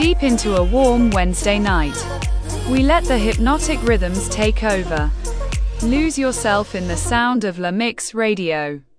deep into a warm Wednesday night. We let the hypnotic rhythms take over. Lose yourself in the sound of La Mix Radio.